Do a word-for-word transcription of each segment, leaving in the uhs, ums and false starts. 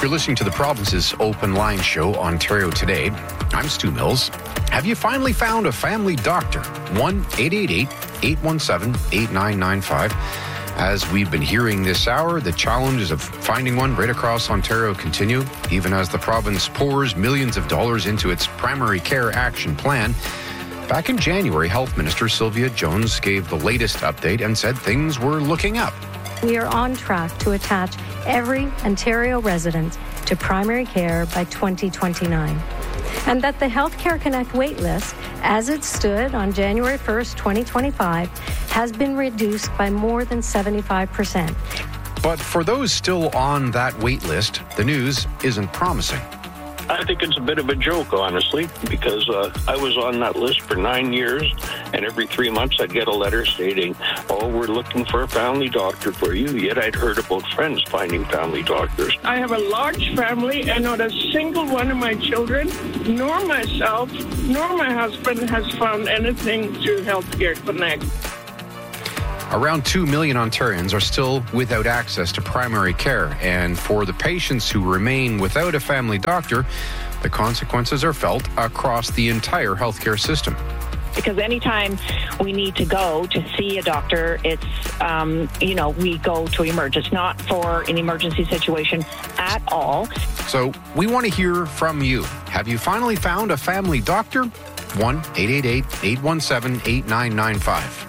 You're listening to the province's open line show, Ontario Today. I'm Stu Mills. Have you finally found a family doctor? one eight eight eight, eight one seven, eight nine nine five. As we've been hearing this hour, the challenges of finding one right across Ontario continue, even as the province pours millions of dollars into its primary care action plan. Back in January, Health Minister Sylvia Jones gave the latest update and said things were looking up. We are on track to attach every Ontario resident to primary care by twenty twenty-nine. And that the Healthcare Connect waitlist, as it stood on January first, twenty twenty-five, has been reduced by more than seventy-five percent. But for those still on that waitlist, the news isn't promising. I think it's a bit of a joke, honestly, because uh, I was on that list for nine years, and every three months I'd get a letter stating, oh, we're looking for a family doctor for you. Yet I'd heard about friends finding family doctors. I have a large family, and not a single one of my children, nor myself, nor my husband has found anything through Healthcare Connect. Around two million Ontarians are still without access to primary care, and for the patients who remain without a family doctor, the consequences are felt across the entire healthcare system. Because anytime we need to go to see a doctor, it's, um, you know, we go to Emerge. It's not for an emergency situation at all. So we want to hear from you. Have you finally found a family doctor? one eight eight eight, eight one seven, eight nine nine five.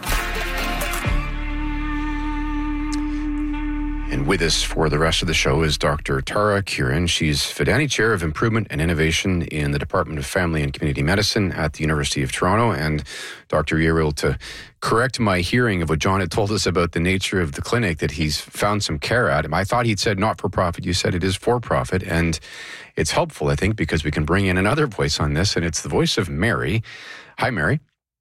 And with us for the rest of the show is Doctor Tara Kieran. She's Fidani Chair of Improvement and Innovation in the Department of Family and Community Medicine at the University of Toronto. And Doctor, you're able to correct my hearing of what John had told us about the nature of the clinic, that he's found some care at him. I thought he'd said not-for-profit. You said it is for-profit. And it's helpful, I think, because we can bring in another voice on this, and it's the voice of Mary. Hi, Mary.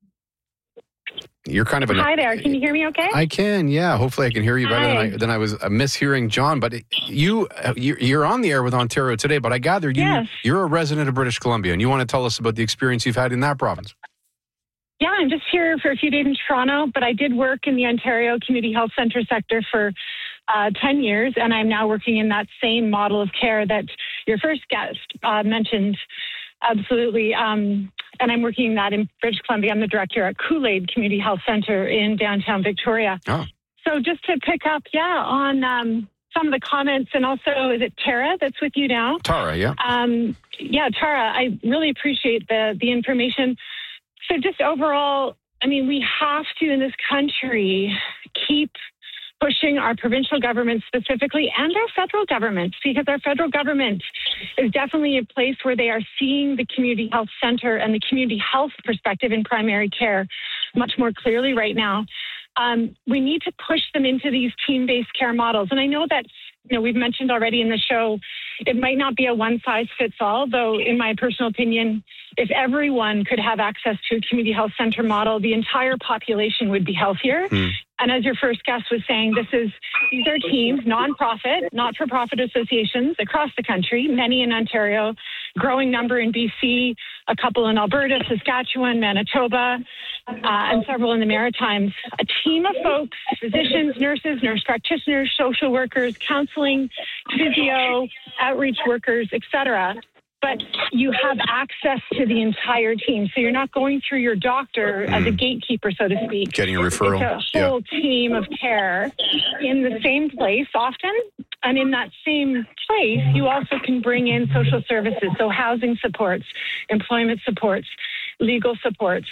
You're kind of an... Hi there. Can you hear me okay? I can, yeah. Hopefully I can hear you better than I, than I was uh, mishearing John. But you, uh, you're on the air with Ontario Today, but I gathered you, yes. you're a resident of British Columbia, and you want to tell us about the experience you've had in that province. Yeah, I'm just here for a few days in Toronto, but I did work in the Ontario Community Health Centre sector for uh, ten years, and I'm now working in that same model of care that your first guest uh, mentioned. Absolutely. Um, and I'm working that in British Columbia. I'm the director at Kool-Aid Community Health Centre in downtown Victoria. Oh. So just to pick up, yeah, on um, some of the comments, and also, is it Tara that's with you now? Tara, yeah. Um, yeah, Tara, I really appreciate the the information. So just overall, I mean, we have to, in this country, keep pushing our provincial government specifically and our federal government, because our federal government is definitely a place where they are seeing the community health center and the community health perspective in primary care much more clearly right now. Um, we need to push them into these team-based care models. And I know that, you know, we've mentioned already in the show, it might not be a one-size-fits-all, though in my personal opinion, if everyone could have access to a community health center model, the entire population would be healthier. Mm. And as your first guest was saying, this is these are teams, nonprofit, not-for-profit associations across the country, many in Ontario, growing number in B C, a couple in Alberta, Saskatchewan, Manitoba, uh, and several in the Maritimes. A team of folks, physicians, nurses, nurse practitioners, social workers, counseling, physio, outreach workers, et cetera. But you have access to the entire team. So you're not going through your doctor mm. as a gatekeeper, so to speak. Getting a referral. It's a whole yeah. team of care in the same place often. And in that same place, you also can bring in social services, so housing supports, employment supports, legal supports.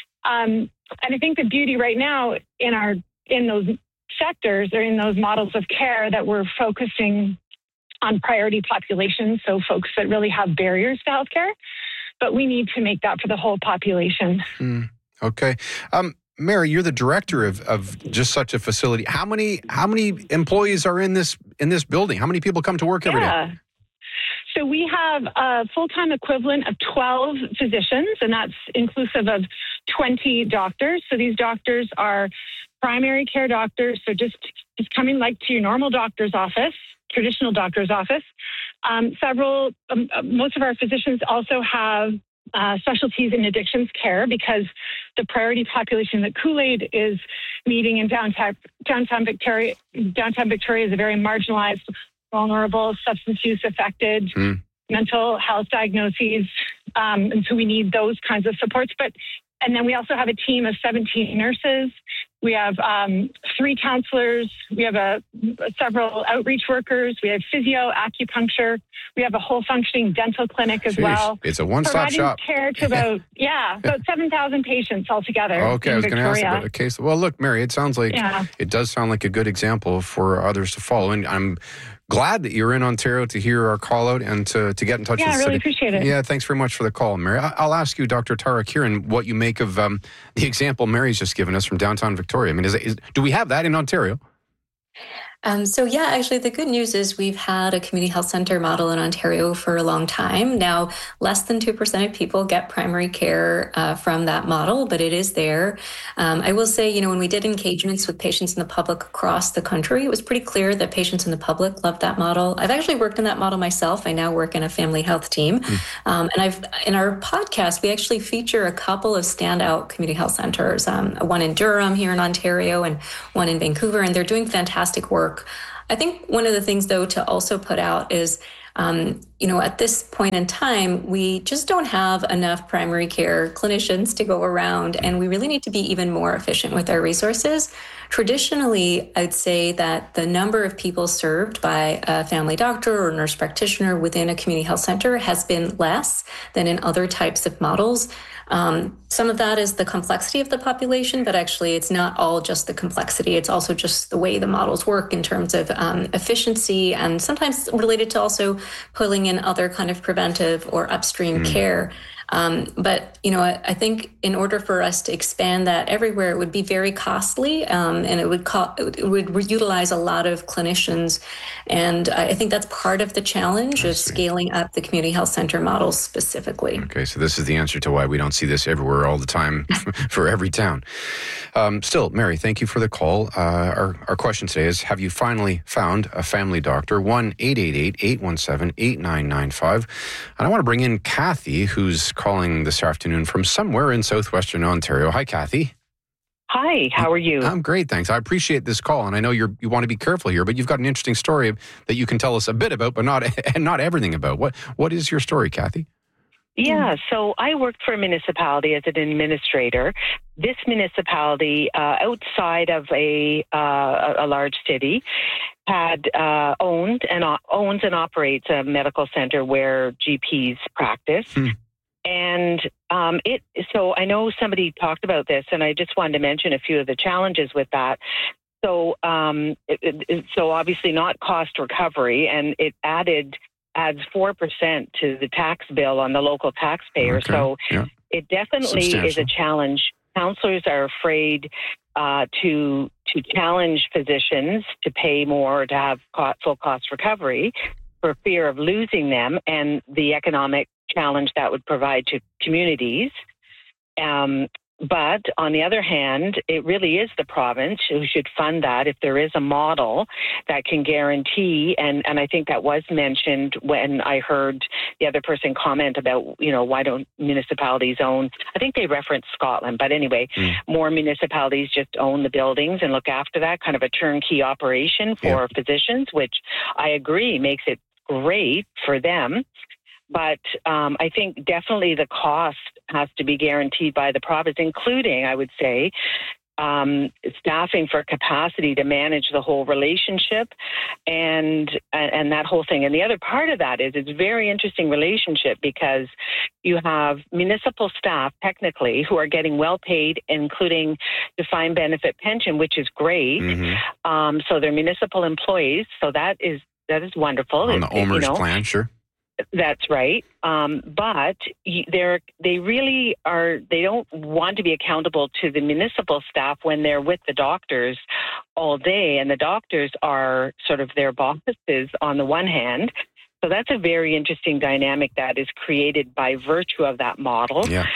Um, and I think the beauty right now in our in those sectors or in those models of care that we're focusing on priority populations, so folks that really have barriers to healthcare, but we need to make that for the whole population. Mm, okay. Um, Mary, you're the director of, of just such a facility. How many how many employees are in this in this building? How many people come to work every yeah. day? So we have a full-time equivalent of twelve physicians, and that's inclusive of twenty doctors. So these doctors are primary care doctors, so just, just coming like to your normal doctor's office, traditional doctor's office. Um, several, um, most of our physicians also have uh, specialties in addictions care, because the priority population that Kool-Aid is meeting in downtown, downtown Victoria, downtown Victoria is a very marginalized, vulnerable, substance use affected, Mm. mental health diagnoses. Um, and so we need those kinds of supports. But and then we also have a team of seventeen nurses. We have um, three counselors. We have a, several outreach workers. We have physio, acupuncture. We have a whole functioning dental clinic as Jeez, well. it's a one-stop Providing shop. care to about, yeah, about seven thousand patients altogether. Okay, in I was going to ask Victoria. about a case. Well, look, Mary, it sounds like Yeah. it does sound like a good example for others to follow. And I'm glad that you're in Ontario to hear our call out and to, to get in touch Yeah, with I the really city. appreciate it. Yeah, thanks very much for the call, Mary. I- I'll ask you, Doctor Tara Kieran, what you make of um, the example Mary's just given us from downtown Victoria. I mean, is, it, is do we have that in Ontario? Um, so yeah, actually the good news is we've had a community health center model in Ontario for a long time. Now, less than two percent of people get primary care uh, from that model, but it is there. Um, I will say, you know, when we did engagements with patients in the public across the country, it was pretty clear that patients in the public loved that model. I've actually worked in that model myself. I now work in a family health team. Mm. Um, and I've in our podcast, we actually feature a couple of standout community health centers, um, one in Durham here in Ontario and one in Vancouver, and they're doing fantastic work. I think one of the things, though, to also put out is, um, you know, at this point in time, we just don't have enough primary care clinicians to go around, and we really need to be even more efficient with our resources. Traditionally, I'd say that the number of people served by a family doctor or nurse practitioner within a community health center has been less than in other types of models. Um, some of that is the complexity of the population, but actually it's not all just the complexity. It's also just the way the models work in terms of um, efficiency and sometimes related to also pulling in other kind of preventive or upstream mm. care. Um, but, you know, I, I think in order for us to expand that everywhere, it would be very costly um, and it would co- it would utilize a lot of clinicians. And I think that's part of the challenge I of see. scaling up the community health center models specifically. Okay, so this is the answer to why we don't see this everywhere all the time for every town. Um, still, Mary, thank you for the call. Uh, our, our question today is, have you finally found a family doctor? one eight eight eight, eight one seven, eight nine nine five. And I want to bring in Kathy, who's calling this afternoon from somewhere in southwestern Ontario. Hi, Kathy. Hi, how are you? I'm great, thanks. I appreciate this call, and I know you're you want to be careful here, but you've got an interesting story that you can tell us a bit about, but not and not everything about. What what is your story, Kathy? Yeah, so I worked for a municipality as an administrator. This municipality, uh, outside of a uh, a large city, had uh, owned and uh, owns and operates a medical center where G Ps practice. Hmm. And um, it. So I know somebody talked about this, and I just wanted to mention a few of the challenges with that. So, um, it, it, so obviously not cost recovery, and it added adds four percent to the tax bill on the local taxpayer. Okay. So yeah. It definitely is a challenge. Counselors are afraid uh, to to challenge physicians to pay more or to have cost, full cost recovery for fear of losing them and the economic challenge that would provide to communities. Um, but on the other hand, it really is the province who should fund that if there is a model that can guarantee, and, and I think that was mentioned when I heard the other person comment about, you know, why don't municipalities own, I think they referenced Scotland, but anyway, mm. more municipalities just own the buildings and look after that, kind of a turnkey operation for yeah. physicians, which I agree makes it great for them. But um, I think definitely the cost has to be guaranteed by the province, including, I would say, um, staffing for capacity to manage the whole relationship and and that whole thing. And the other part of that is it's a very interesting relationship because you have municipal staff, technically, who are getting well paid, including defined benefit pension, which is great. Mm-hmm. Um, so they're municipal employees. So that is that is wonderful. On the O M E R S you know, plan, sure. That's right. Um, but they're, they really are, they don't want to be accountable to the municipal staff when they're with the doctors all day. And the doctors are sort of their bosses on the one hand. So that's a very interesting dynamic that is created by virtue of that model. Yeah.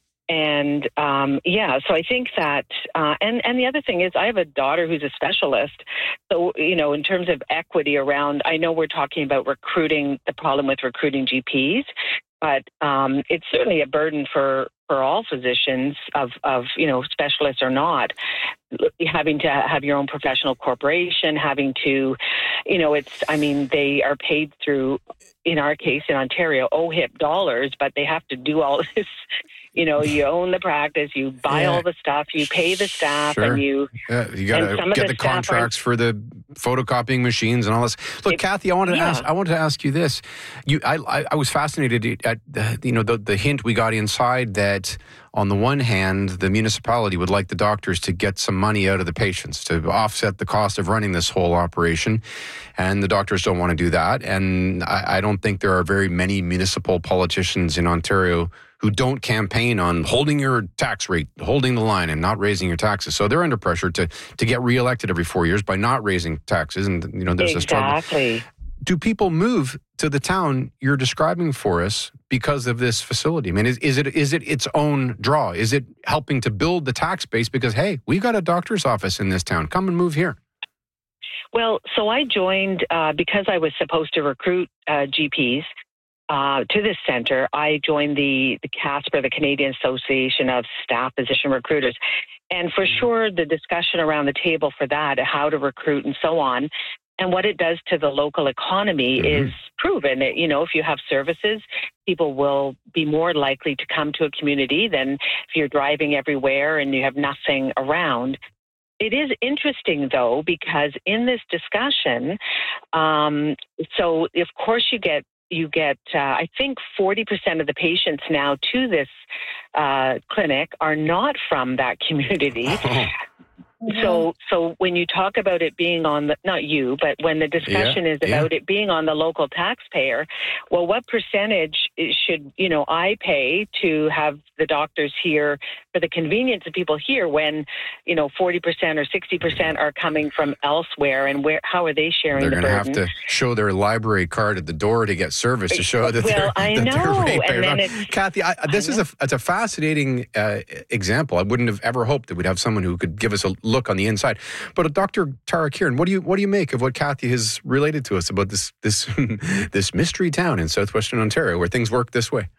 And um, yeah, so I think that, uh, and, and the other thing is I have a daughter who's a specialist. So, you know, in terms of equity around, I know we're talking about recruiting, the problem with recruiting G Ps. but um, it's certainly a burden for, for all physicians of, of, you know, specialists or not, having to have your own professional corporation, having to, you know, it's, I mean, they are paid through, in our case in Ontario, O H I P dollars, but they have to do all this. You know, you own the practice, you buy yeah. all the stuff, you pay the staff, sure. and you... Yeah, you got to get the, the contracts for the photocopying machines and all this. Look, it, Kathy, I wanted, yeah. to ask, I wanted to ask you this. You, I, I, I was fascinated at, the, you know, the, the hint we got inside that, on the one hand, the municipality would like the doctors to get some money out of the patients to offset the cost of running this whole operation. And the doctors don't want to do that. And I, I don't think there are very many municipal politicians in Ontario who don't campaign on holding your tax rate, holding the line and not raising your taxes. So they're under pressure to to get reelected every four years by not raising taxes. And, you know, there's exactly. a struggle. Do people move to the town you're describing for us because of this facility? I mean, is, is it is it its own draw? Is it helping to build the tax base because, hey, we've got a doctor's office in this town. Come and move here. Well, so I joined uh, because I was supposed to recruit uh, G Ps. Uh, to this center, I joined the, the CASPR, the Canadian Association of Staff Physician Recruiters. And for sure, the discussion around the table for that, how to recruit and so on, and what it does to the local economy mm-hmm. is proven. It, you know, if you have services, people will be more likely to come to a community than if you're driving everywhere and you have nothing around. It is interesting, though, because in this discussion, um, so of course you get You get, uh, I think, forty percent of the patients now to this uh, clinic are not from that community. So, so when you talk about it being on the, not you, but when the discussion yeah, is about yeah. it being on the local taxpayer, well, what percentage should, you know, I pay to have the doctors here for the convenience of people here when, you know, forty percent or sixty percent are coming from elsewhere, and where, how are they sharing they're the burden? They're going to have to show their library card at the door to get service to show that well, they're, I that know. they're And then it's, Kathy, I, this I is a, it's a fascinating uh, example. I wouldn't have ever hoped that we'd have someone who could give us a look on the inside. But uh, Doctor Tara Kieran, what do you what do you make of what Kathy has related to us about this this this mystery town in southwestern Ontario where things work this way?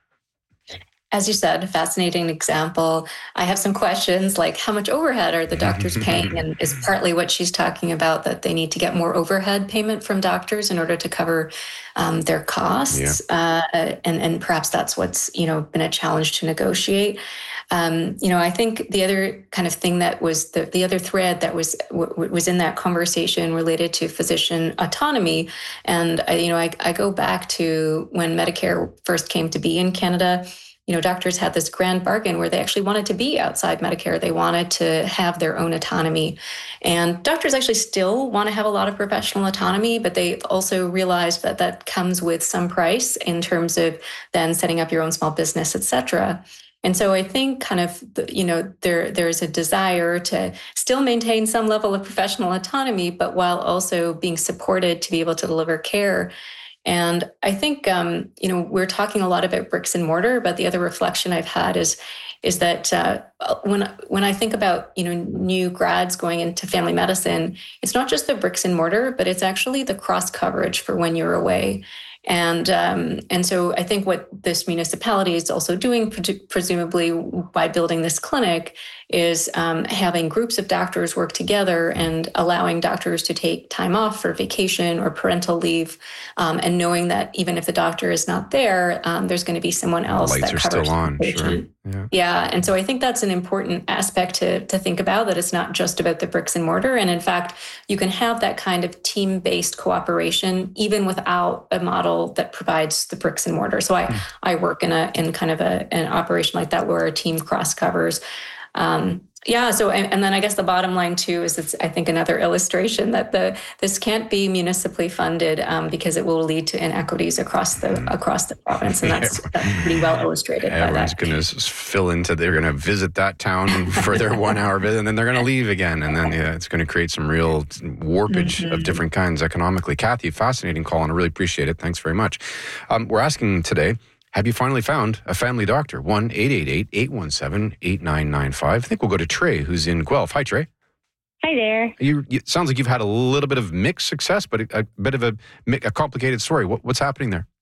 As you said, a fascinating example. I have some questions like how much overhead are the doctors paying? And is partly what she's talking about that they need to get more overhead payment from doctors in order to cover um, their costs. Yeah. Uh, and, and perhaps that's what's, you know, been a challenge to negotiate. Um, you know, I think the other kind of thing that was the, the other thread that was w- was in that conversation related to physician autonomy. And, I, you know, I, I go back to when Medicare first came to be in Canada. You know, doctors had this grand bargain where they actually wanted to be outside Medicare. They wanted to have their own autonomy. And doctors actually still want to have a lot of professional autonomy, but they also realized that that comes with some price in terms of then setting up your own small business, et cetera. And so I think kind of, you know, there there's a desire to still maintain some level of professional autonomy, but while also being supported to be able to deliver care. And I think, um, you know, we're talking a lot about bricks and mortar, but the other reflection I've had is is that uh, when when I think about, you know, new grads going into family medicine, it's not just the bricks and mortar, but it's actually the cross coverage for when you're away. And um, and so I think what this municipality is also doing, pre- presumably by building this clinic, is um, having groups of doctors work together and allowing doctors to take time off for vacation or parental leave, um, and knowing that even if the doctor is not there, um, there's going to be someone else the lights that are covers still on. the patient. Sure. Yeah. yeah, and so I think that's an important aspect to to think about, that it's not just about the bricks and mortar. And in fact, you can have that kind of team-based cooperation even without a model that provides the bricks and mortar. So I, mm. I work in a in kind of a an operation like that where our team cross covers. Um, yeah. So and, and then I guess the bottom line too is it's I think another illustration that the this can't be municipally funded um, because it will lead to inequities across the mm. across the province, and that's, that's pretty well illustrated. Everyone's by that. going to fill into. They're going to visit that town for their one hour visit, and then they're going to leave again, and then yeah, it's going to create some real warpage mm-hmm. of different kinds economically. Kathy, fascinating call, and I really appreciate it. Thanks very much. Um, we're asking today, have you finally found a family doctor? one eight eight eight, eight one seven, eight nine nine five. I think we'll go to Trey, who's in Guelph. Hi, Trey. Hi there. You, it sounds like you've had a little bit of mixed success, but a, a bit of a, a complicated story. What, what's happening there?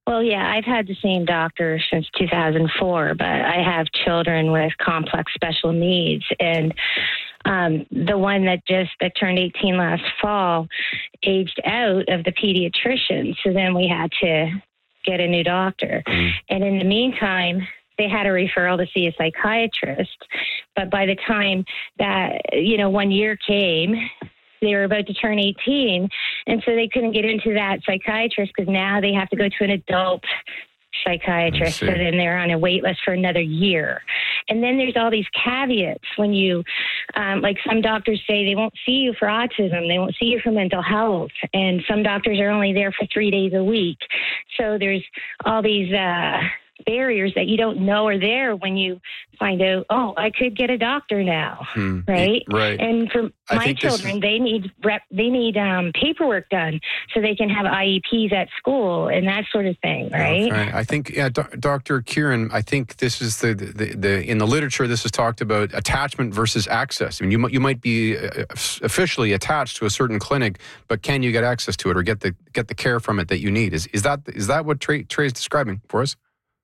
Well, yeah, I've had the same doctor since two thousand four, but I have children with complex special needs. And um, the one that just that turned eighteen last fall aged out of the pediatrician. So then we had to get a new doctor. Mm. And in the meantime, they had a referral to see a psychiatrist. But by the time that, you know, one year came, they were about to turn eighteen. And so they couldn't get into that psychiatrist because now they have to go to an adult psychiatrist. So then they're on a wait list for another year. And then there's all these caveats when you, um, like some doctors say they won't see you for autism. They won't see you for mental health. And some doctors are only there for three days a week. So there's all these uh, barriers that you don't know are there when you find out, oh, I could get a doctor now, hmm. right? Right. And for my children, is... they need rep, they need um, paperwork done so they can have I E Ps at school and that sort of thing, right? Okay. I think, yeah, Do- Doctor Kieran, I think this is the, the the in the literature. This is talked about attachment versus access. I mean, you you might be officially attached to a certain clinic, but can you get access to it or get the get the care from it that you need? Is is that is that what Trey Trey is describing for us?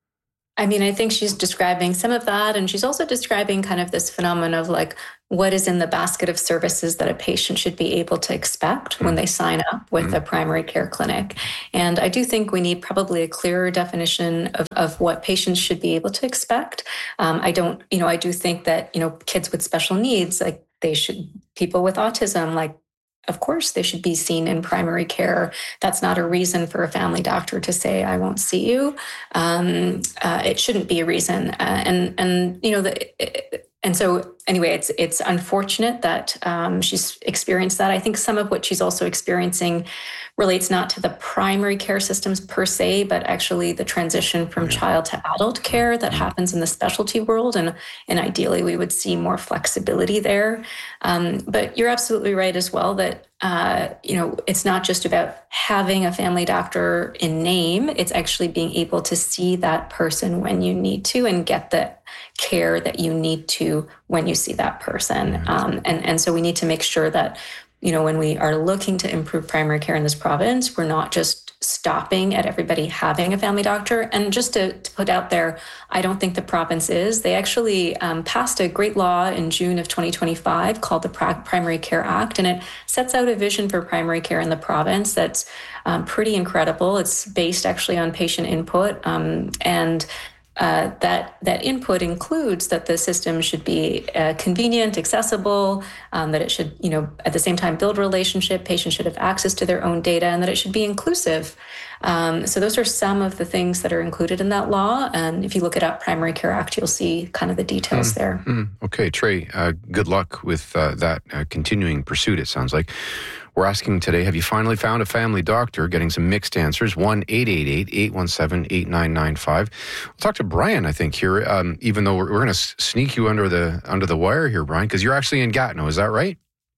I mean, I think she's describing some of that, and she's also describing kind of this phenomenon of like what is in the basket of services that a patient should be able to expect when they sign up with mm-hmm. a primary care clinic. And I do think we need probably a clearer definition of, of what patients should be able to expect. Um, I don't, you know, I do think that, you know, kids with special needs, like they should, people with autism, like, of course, they should be seen in primary care. That's not a reason for a family doctor to say, I won't see you. Um, uh, it shouldn't be a reason. Uh, and, and you know, the, and so anyway, it's it's unfortunate that um, she's experienced that. I think some of what she's also experiencing relates not to the primary care systems per se, but actually the transition from child to adult care that happens in the specialty world. And, and ideally, we would see more flexibility there. Um, but you're absolutely right as well that, uh, you know, it's not just about having a family doctor in name. It's actually being able to see that person when you need to and get the care that you need to when you see that person. Um, and, and so we need to make sure that, you know, when we are looking to improve primary care in this province, we're not just stopping at everybody having a family doctor. And just to, to put out there, I don't think the province is. They actually um, passed a great law in June of twenty twenty-five called the Primary Care Act, and it sets out a vision for primary care in the province that's um, pretty incredible. It's based actually on patient input, um, and Uh, that that input includes that the system should be uh, convenient, accessible, um, that it should, you know, at the same time build relationship. Patients should have access to their own data, and that it should be inclusive. Um, so those are some of the things that are included in that law. And if you look it up, Primary Care Act, you'll see kind of the details mm, there. Mm. Okay, Trey, uh, good luck with uh, that uh, continuing pursuit, it sounds like. We're asking today, have you finally found a family doctor? Getting some mixed answers. one eight eight eight, eight one seven, eight nine nine five. We'll talk to Brian, I think, here, um, even though we're, we're going to sneak you under the under the wire here, Brian, because you're actually in Gatineau. Is that right?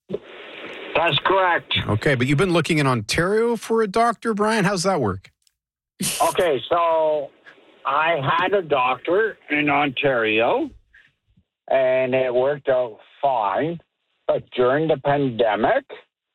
That's correct. Okay, but you've been looking in Ontario for a doctor, Brian. How's that work? Okay, so I had a doctor in Ontario, and it worked out fine. But during the pandemic,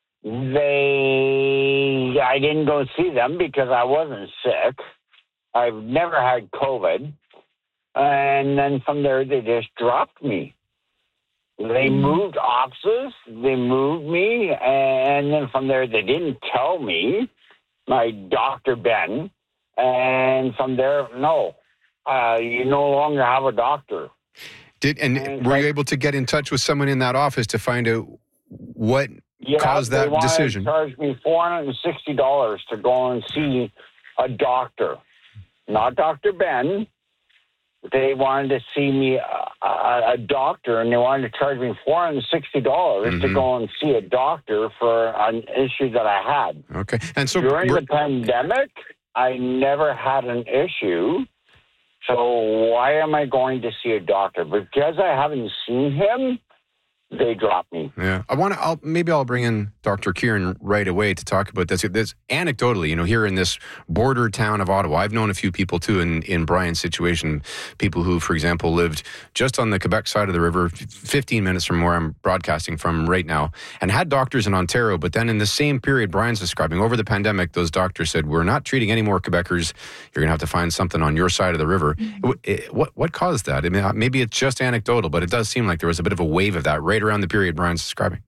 They, I didn't go see them because I wasn't sick. I've never had COVID. And then from there, they just dropped me. They moved offices, they moved me, and then from there, they didn't tell me, my Doctor Ben. And from there, no, uh, you no longer have a doctor. Did And, and were like, you able to get in touch with someone in that office to find out what Yeah, caused that they decision? They charged me four hundred sixty dollars to go and see a doctor, not Doctor Ben. They wanted to see me, a, a, a doctor, and they wanted to charge me four hundred sixty dollars mm-hmm. to go and see a doctor for an issue that I had. Okay. And so during the pandemic, I never had an issue. So why am I going to see a doctor? Because I haven't seen him, they dropped me. Yeah, I want to. I'll maybe I'll bring in Doctor Kieran right away to talk about this. This anecdotally, you know, here in this border town of Ottawa, I've known a few people too in in Brian's situation. People who, for example, lived just on the Quebec side of the river, fifteen minutes from where I'm broadcasting from right now, and had doctors in Ontario. But then in the same period Brian's describing, over the pandemic, those doctors said, "We're not treating any more Quebecers. You're going to have to find something on your side of the river." Mm-hmm. What what caused that? I mean, maybe it's just anecdotal, but it does seem like there was a bit of a wave of that right around the period Brian's describing.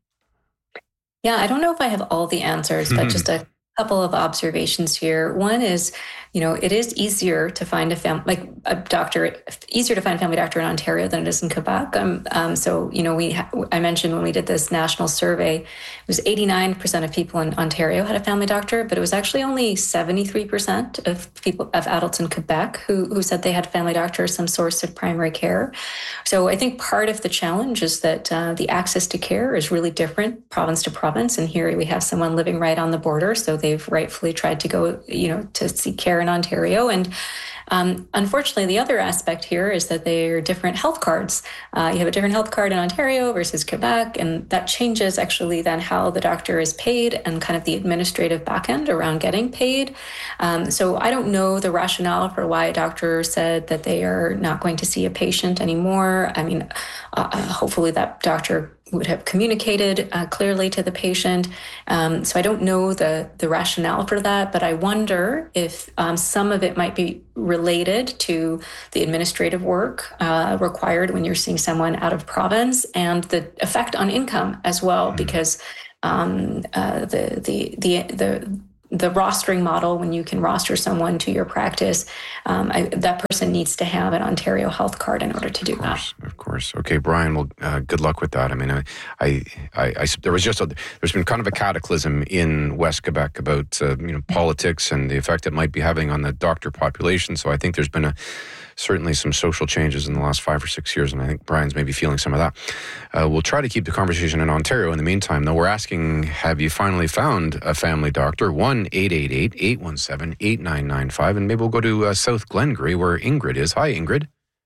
Yeah, I don't know if I have all the answers, but just a couple of observations here. One is, you know, it is easier to find a family, like a doctor, easier to find a family doctor in Ontario than it is in Quebec. Um, um, so, you know, we, ha- I mentioned when we did this national survey, it was eighty-nine percent of people in Ontario had a family doctor, but it was actually only seventy-three percent of people, of adults in Quebec who, who said they had a family doctor or some source of primary care. So I think part of the challenge is that uh, the access to care is really different province to province. And here we have someone living right on the border. So they've rightfully tried to go, you know, to seek care in Ontario. And um, unfortunately, the other aspect here is that they're different health cards. Uh, you have a different health card in Ontario versus Quebec, and that changes actually then how the doctor is paid and kind of the administrative backend around getting paid. Um, so I don't know the rationale for why a doctor said that they are not going to see a patient anymore. I mean, uh, hopefully that doctor would have communicated uh, clearly to the patient. Um, so I don't know the, the rationale for that, but I wonder if um, some of it might be related to the administrative work uh, required when you're seeing someone out of province and the effect on income as well, mm-hmm. because um, uh, the, the, the, the, the rostering model, when you can roster someone to your practice, um, I, that person needs to have an Ontario health card in order to do of course, that. Of course. Okay, Brian, well, uh, good luck with that. I mean, I, I, I, I there was just, a, there's been kind of a cataclysm in West Quebec about, uh, you know, politics and the effect it might be having on the doctor population. So I think there's been a, certainly some social changes in the last five or six years, and I think Brian's maybe feeling some of that. Uh, we'll try to keep the conversation in Ontario. In the meantime, though, we're asking, have you finally found a family doctor? one eight eight eight, eight one seven, eight nine nine five, and maybe we'll go to uh, South Glengarry, where Ingrid is. Hi, Ingrid.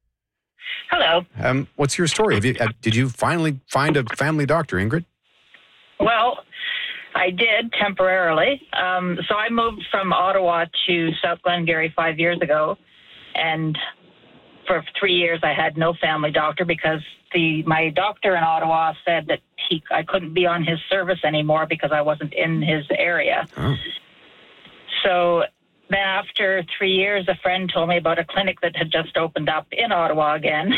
Hello. Um, what's your story? Have you, uh, did you finally find a family doctor, Ingrid? Well, I did temporarily. Um, so I moved from Ottawa to South Glengarry five years ago, and for three years I had no family doctor because the my doctor in Ottawa said that he I couldn't be on his service anymore because I wasn't in his area. Oh. So then after three years, a friend told me about a clinic that had just opened up in Ottawa again,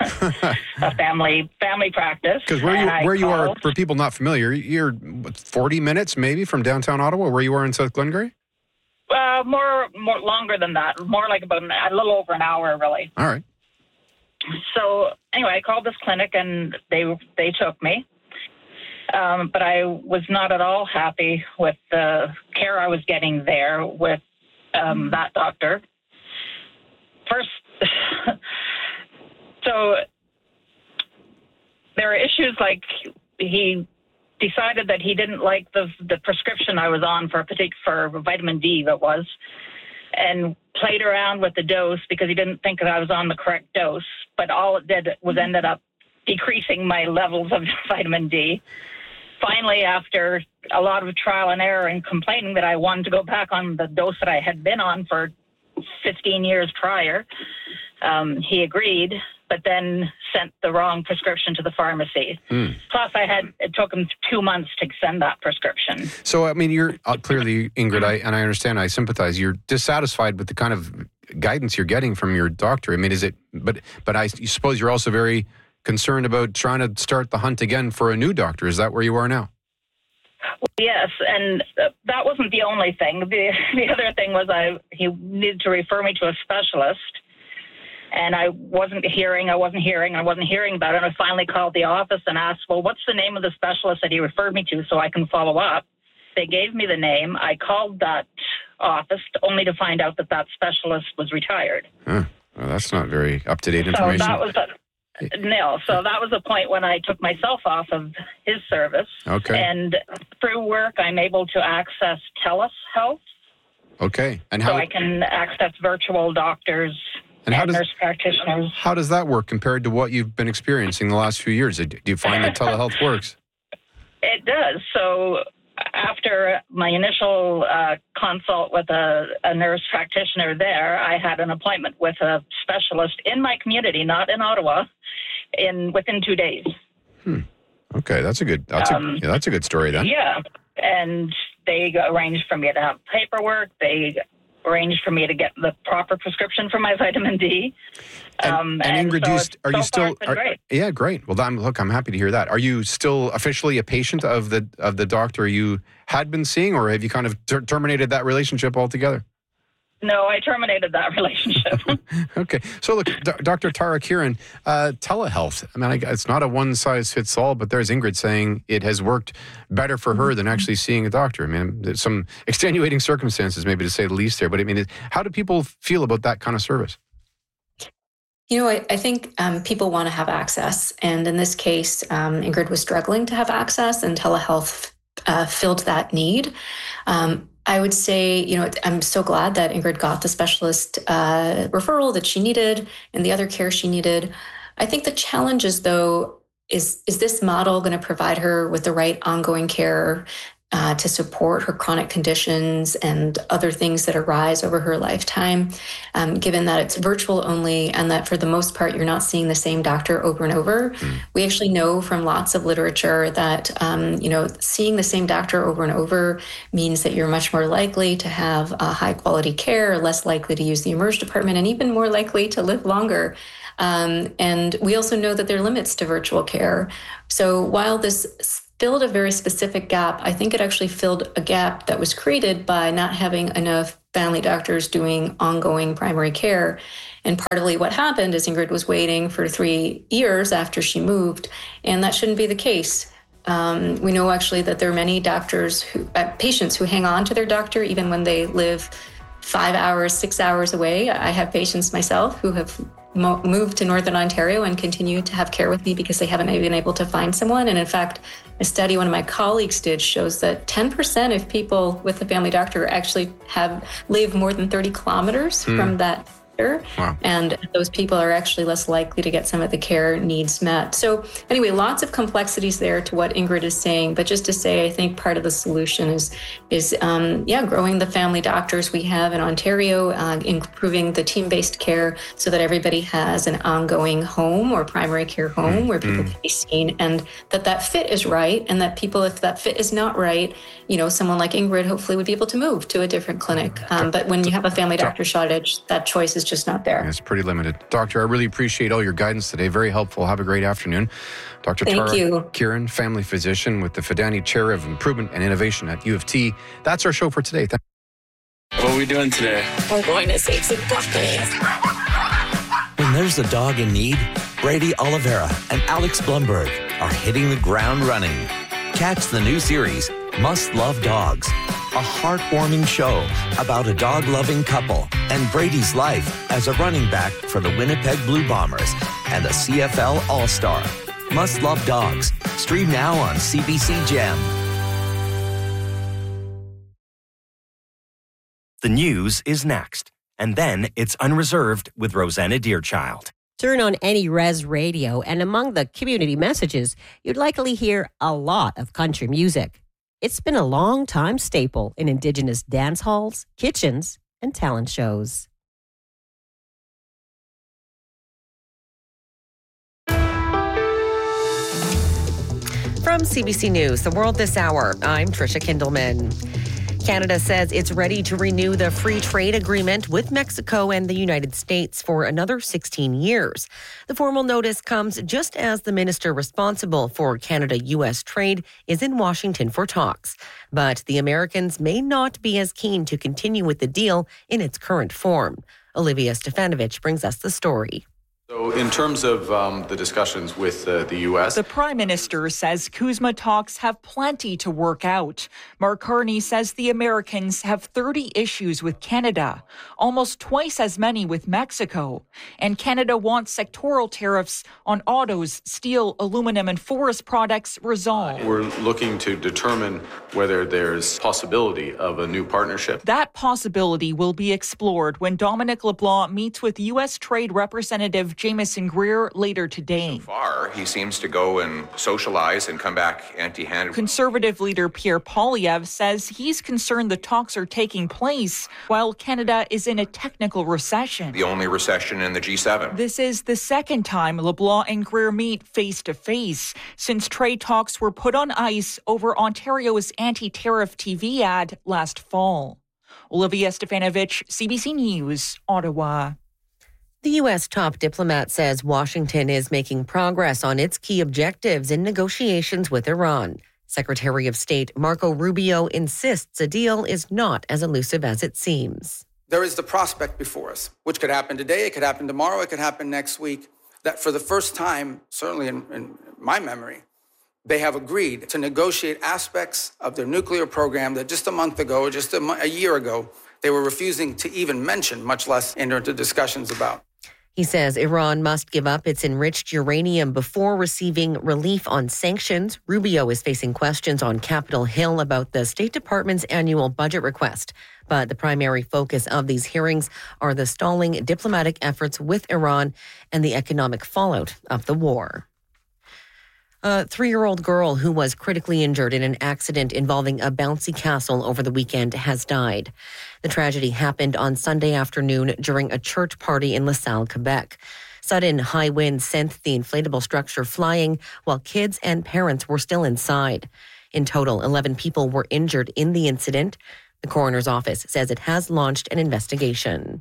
a family family practice. Because where you and where I you are, called. for people not familiar, you're what, forty minutes maybe from downtown Ottawa, where you are in South Glengarry? Uh, more, more longer than that. More like about an, a little over an hour, really. All right. So anyway, I called this clinic and they they took me, um, but I was not at all happy with the care I was getting there with um, that doctor. First, so there are issues like he decided that he didn't like the the prescription I was on for a particular for vitamin D that was, and played around with the dose because he didn't think that I was on the correct dose. But all it did was ended up decreasing my levels of vitamin D. Finally, after a lot of trial and error and complaining that I wanted to go back on the dose that I had been on for fifteen years prior, um, he agreed, but then sent the wrong prescription to the pharmacy. Mm. Plus, I had it took him two months to send that prescription. So, I mean, you're uh, clearly, Ingrid, I, and I understand, I sympathize. You're dissatisfied with the kind of guidance you're getting from your doctor. I mean, is it? But but I suppose you're also very concerned about trying to start the hunt again for a new doctor. Is that where you are now? Well, yes, and uh, that wasn't the only thing. The the other thing was I he needed to refer me to a specialist. And I wasn't hearing, I wasn't hearing, I wasn't hearing about it. And I finally called the office and asked, well, what's the name of the specialist that he referred me to so I can follow up? They gave me the name. I called that office only to find out that that specialist was retired. Huh. Well, that's not very up-to-date information. So that was a, no. So that was the point when I took myself off of his service. Okay. And through work, I'm able to access TELUS Health. Okay. And how? So I can access virtual doctors And, and how does, nurse practitioners. How does that work compared to what you've been experiencing the last few years? Do you find that telehealth works? It does. So after my initial uh, consult with a, a nurse practitioner there, I had an appointment with a specialist in my community, not in Ottawa, in within two days. Hmm. Okay, that's a good. That's Um, a yeah, that's a good story then. Yeah, and they arranged for me to have paperwork. They arranged for me to get the proper prescription for my vitamin D. And, Um, and and Ingrid, so you it's- st- are so you far still? it's been Are, great. yeah, great. Well, I'm, look, I'm happy to hear that. Are you still officially a patient of the of the doctor you had been seeing, or have you kind of ter- terminated that relationship altogether? No, I terminated that relationship. Okay. So look, D- Doctor Tara Kieran, uh, telehealth. I mean, I, it's not a one size fits all, but there's Ingrid saying it has worked better for her than actually seeing a doctor. I mean, there's some extenuating circumstances, maybe to say the least there. But I mean, how do people feel about that kind of service? You know, I, I think um, people want to have access. And in this case, um, Ingrid was struggling to have access, and telehealth uh, filled that need. Um, I would say, you know, I'm so glad that Ingrid got the specialist uh, referral that she needed and the other care she needed. I think the challenge is, though, is, is this model going to provide her with the right ongoing care uh, to support her chronic conditions and other things that arise over her lifetime, um, given that it's virtual only and that for the most part, you're not seeing the same doctor over and over. Mm. We actually know from lots of literature that, um, you know, seeing the same doctor over and over means that you're much more likely to have uh, high quality care, less likely to use the emerge department, and even more likely to live longer. Um, and we also know that there are limits to virtual care. So while this filled a very specific gap, I think it actually filled a gap that was created by not having enough family doctors doing ongoing primary care. And partly what happened is Ingrid was waiting for three years after she moved, and that shouldn't be the case. Um, we know actually that there are many doctors, who, uh, patients who hang on to their doctor even when they live five hours, six hours away. I have patients myself who have mo- moved to Northern Ontario and continue to have care with me because they haven't been able to find someone. And in fact, a study one of my colleagues did shows that ten percent of people with a family doctor actually have live more than thirty kilometers mm. from that doctor. Wow. And those people are actually less likely to get some of the care needs met. So anyway, lots of complexities there to what Ingrid is saying. But just to say, I think part of the solution is, is um, yeah, growing the family doctors we have in Ontario, uh, improving the team-based care so that everybody has an ongoing home or primary care home mm. where people mm. can be seen, and that that fit is right, and that people, if that fit is not right, you know, someone like Ingrid hopefully would be able to move to a different clinic. Um, but when you have a family doctor shortage, that choice is just not there. It's pretty limited. Doctor, I really appreciate all your guidance today. Very helpful. Have a great afternoon. Doctor Thank Tara you. Kieran, family physician with the Fidani Chair of Improvement and Innovation at U of T. That's our show for today. Thank- what are we doing today? We're going to save some puppies. When there's a dog in need, Brady Oliveira and Alex Blumberg are hitting the ground running. Catch the new series, Must Love Dogs, a heartwarming show about a dog-loving couple and Brady's life as a running back for the Winnipeg Blue Bombers and a C F L All-Star. Must Love Dogs. Stream now on C B C Gem. The news is next, and then it's Unreserved with Rosanna Deerchild. Turn on any res radio, and among the community messages, you'd likely hear a lot of country music. It's been a long-time staple in Indigenous dance halls, kitchens, and talent shows. From C B C News, The World This Hour, I'm Trisha Kindleman. Canada says it's ready to renew the free trade agreement with Mexico and the United States for another sixteen years. The formal notice comes just as the minister responsible for Canada-U S trade is in Washington for talks. But the Americans may not be as keen to continue with the deal in its current form. Olivia Stefanovich brings us the story. So in terms of um, the discussions with uh, the U S, the Prime Minister says CUSMA talks have plenty to work out. Mark Carney says the Americans have thirty issues with Canada, almost twice as many with Mexico. And Canada wants sectoral tariffs on autos, steel, aluminum, and forest products resolved. We're looking to determine whether there's possibility of a new partnership. That possibility will be explored when Dominic LeBlanc meets with U S Trade Representative Jamieson Greer later today. So far, he seems to go and socialize and come back empty-handed. Conservative leader Pierre Poilievre says he's concerned the talks are taking place while Canada is in a technical recession. The only recession in the G seven. This is the second time LeBlanc and Greer meet face-to-face since trade talks were put on ice over Ontario's anti-tariff T V ad last fall. Olivia Stefanovich, C B C News, Ottawa. The U S top diplomat says Washington is making progress on its key objectives in negotiations with Iran. Secretary of State Marco Rubio insists a deal is not as elusive as it seems. There is the prospect before us, which could happen today, it could happen tomorrow, it could happen next week, that for the first time, certainly in, in my memory, they have agreed to negotiate aspects of their nuclear program that just a month ago or just a, a year ago, they were refusing to even mention, much less enter into discussions about. He says Iran must give up its enriched uranium before receiving relief on sanctions. Rubio is facing questions on Capitol Hill about the State Department's annual budget request. But the primary focus of these hearings are the stalling diplomatic efforts with Iran and the economic fallout of the war. A three-year-old girl who was critically injured in an accident involving a bouncy castle over the weekend has died. The tragedy happened on Sunday afternoon during a church party in LaSalle, Quebec. Sudden high winds sent the inflatable structure flying while kids and parents were still inside. In total, eleven people were injured in the incident. The coroner's office says it has launched an investigation.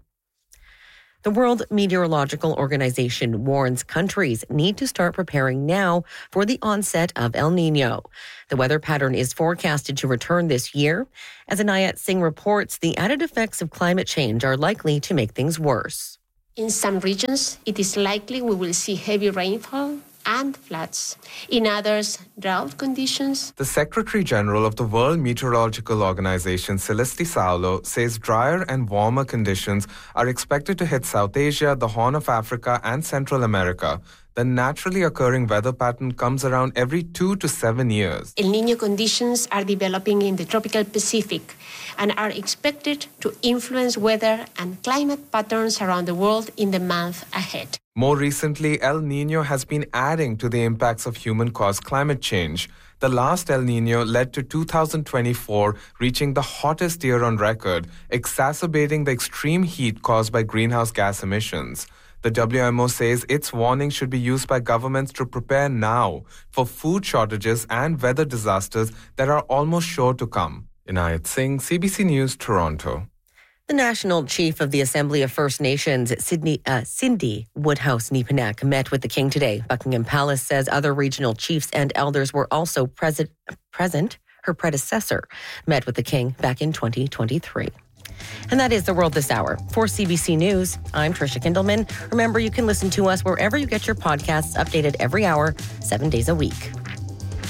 The World Meteorological Organization warns countries need to start preparing now for the onset of El Nino. The weather pattern is forecasted to return this year. As Anayat Singh reports, the added effects of climate change are likely to make things worse. In some regions, it is likely we will see heavy rainfall and floods. In others, drought conditions. The Secretary General of the World Meteorological Organization, Celeste Saulo, says drier and warmer conditions are expected to hit South Asia, the Horn of Africa, and Central America. The naturally occurring weather pattern comes around every two to seven years. El Niño conditions are developing in the tropical Pacific and are expected to influence weather and climate patterns around the world in the month ahead. More recently, El Nino has been adding to the impacts of human-caused climate change. The last El Nino led to two thousand twenty-four reaching the hottest year on record, exacerbating the extreme heat caused by greenhouse gas emissions. The W M O says its warning should be used by governments to prepare now for food shortages and weather disasters that are almost sure to come. Inayat Singh, C B C News, Toronto. The National Chief of the Assembly of First Nations, Sydney, uh, Cindy Woodhouse-Neepanek, met with the King today. Buckingham Palace says other regional chiefs and elders were also present. present. Her predecessor met with the King back in twenty twenty-three. And that is The World This Hour. For C B C News, I'm Trisha Kindleman. Remember, you can listen to us wherever you get your podcasts, updated every hour, seven days a week.